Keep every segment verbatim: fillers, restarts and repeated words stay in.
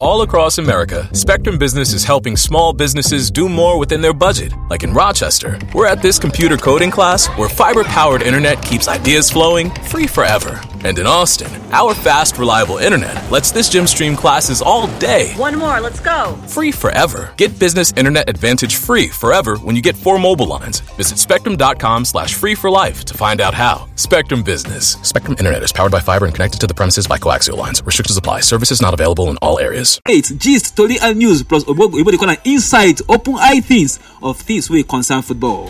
All across America, Spectrum Business is helping small businesses do more within their budget. Like in Rochester, we're at this computer coding class where fiber-powered internet keeps ideas flowing free forever. And in Austin, our fast, reliable internet lets this gym stream classes all day. One more, let's go. Free forever. Get Business Internet Advantage free forever when you get four mobile lines. Visit spectrum.com slash free for life to find out how. Spectrum Business. Spectrum Internet is powered by fiber and connected to the premises by coaxial lines. Restrictions apply. Services not available in all areas. Eight, gist, story and news plus what they call an insight, open eye things of things we concern football.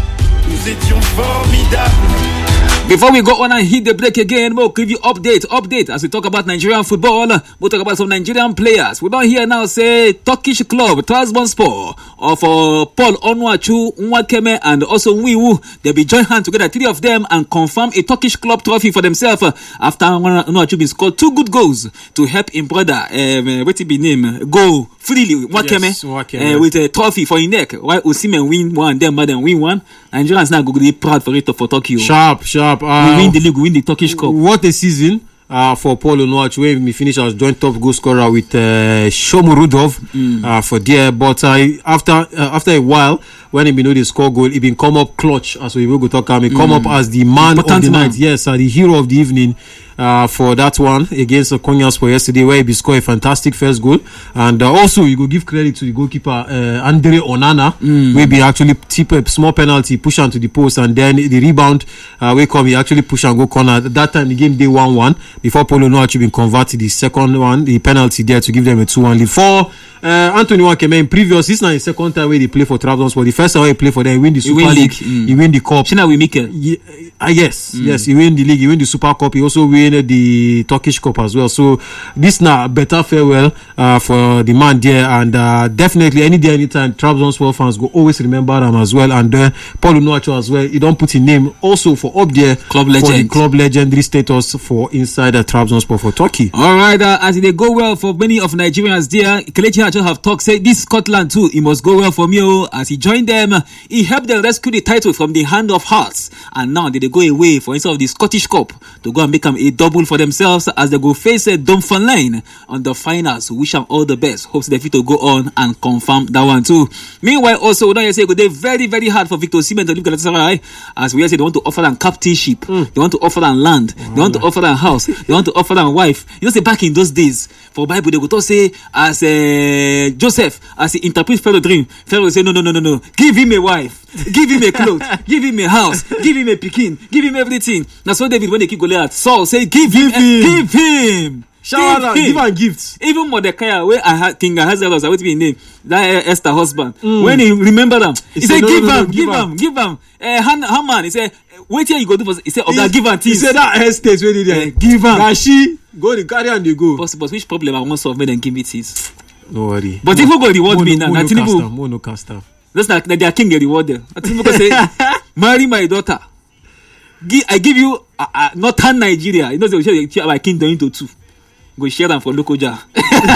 Before we go on and hit the break again, we'll give you update, update as we talk about Nigerian football. We'll talk about some Nigerian players. We don't hear now say Turkish club Trabzonspor of uh, Paul Onuachu, Nwakeme, and also Nwiwu. They'll be joined hand together, three of them, and confirm a Turkish club trophy for themselves uh, after Onuachu been scored two good goals to help him brother. Um, what it be name? Go freely, Nwakeme, yes, Nwakeme. Uh, with a trophy for his neck. While Osimhen win one, then Baden win one. Nigerians now go to be proud for it for Tokyo. Sharp, sharp. Uh, we win the league, we win the Turkish Cup. What a season uh, for Paul Onuachu. Where he finished as joint top goal scorer with uh, Shomu Rudolph mm. uh, for there. But uh, after uh, after a while, when he been know the score goal, he been come up clutch as we will go talk. He mm. come up as the man Important of the man. night. Yes, uh, the hero of the evening. Uh, for that one against uh, Konyaspor yesterday, where he scored a fantastic first goal, and uh, also you go give credit to the goalkeeper uh, Andre Onana, mm. where he actually tip a small penalty, push on to the post, and then the rebound uh, where come he actually push and go corner. At that time the game day one one before Paul Onuachu been converted the second one, the penalty there to give them a two one lead. For uh, Anthony Nwakeme in previous, this is not the second time where they play for Trabzonspor. The first time he play for them, he win the Super win League, mm. he win the cup. Shina we make it. Yeah, uh, yes, mm. yes, he win the league, he win the Super Cup, he also win the Turkish Cup as well. So this now better farewell uh, for the man there, and uh, definitely any day, anytime Trabzonspor fans go always remember them as well. And uh, Paul Onuachu as well, he don't put his name also for up there club for legend. the club legendary status for inside uh, Trabzonspor for Turkey. All right, uh, as they go well for many of Nigerians there, Kelechi Iheanacho have talked, say this Scotland too, it must go well for me. Oh, as he joined them, he helped them rescue the title from the hand of Hearts, and now they, they go away for instead of the Scottish Cup to go and make them a double for themselves as they go face uh, Dunfermline on the finals. Wish them all the best. Hopes they fit to go on and confirm that one too. Meanwhile, also, we don't say they very very hard for Victor Osimhen to leave Galatasaray, as we say they want to offer them captainship, mm. they want to offer them land, oh, they want to offer them house, they want to offer them wife. You know, say back in those days for Bible they go to say as uh, Joseph as he interprets Pharaoh dream, Pharaoh will say no no no no no, give him a wife, give him a clothes, give him a house, give him a pikin, give him everything. That's what David when they keep Goliath, Saul say give him, give him, give him. Shout out, give him gifts. Even Mordecai, where I had King Ahasuerus, I want to be named that uh, Esther husband. Mm. When he remember them, he, he said, no, "Give no, no, him, no, give him, give him." Uh, Han, Haman, he said, "Wait here, you go do." For, he said, "Okay, give him." He said that estate where did they uh, give him? Rashi go the carry and they go. But, but which problem I want to solve? Make them give me this. No worry. But if you go reward mono, me now, mono Tinubu, custom, mono custom. That's like their king get rewarded. Tinubu go say, "Marry my daughter. I give you uh, uh, northern Nigeria. You know they will share my kingdom into two." Go share them for local jar.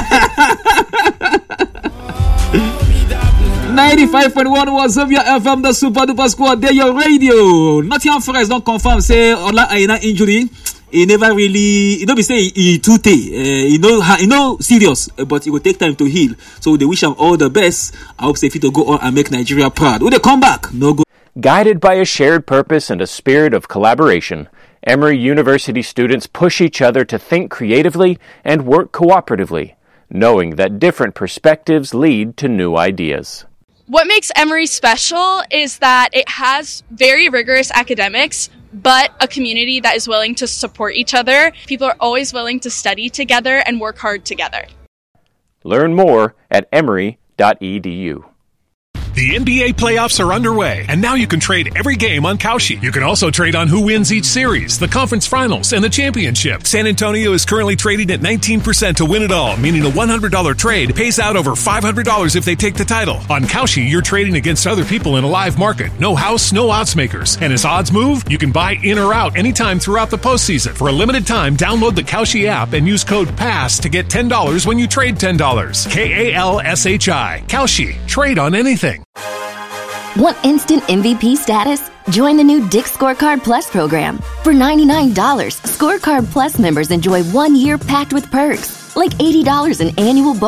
ninety-five point one was Zovia F M, the Super Duper Squad. There your radio. Nottingham Forest don't confirm say Ola Aina injury. He never really, he don't be say he too tay. Uh, he know, he know serious, but it will take time to heal. So they wish him all the best. I hope they fit to go on and make Nigeria proud. When they come back, no go. Guided by a shared purpose and a spirit of collaboration, Emory University students push each other to think creatively and work cooperatively, knowing that different perspectives lead to new ideas. What makes Emory special is that it has very rigorous academics, but a community that is willing to support each other. People are always willing to study together and work hard together. Learn more at emory dot e d u. The N B A playoffs are underway, and now you can trade every game on Kalshi. You can also trade on who wins each series, the conference finals, and the championship. San Antonio is currently trading at nineteen percent to win it all, meaning a one hundred dollars trade pays out over five hundred dollars if they take the title. On Kalshi, you're trading against other people in a live market. No house, no odds makers. And as odds move, you can buy in or out anytime throughout the postseason. For a limited time, download the Kalshi app and use code PASS to get ten dollars when you trade ten dollars. K A L S H I. Kalshi. Trade on anything. Want instant M V P status? Join the new Dick's Scorecard Plus program. For ninety-nine dollars, Scorecard Plus members enjoy one year packed with perks, like eighty dollars in annual bonus.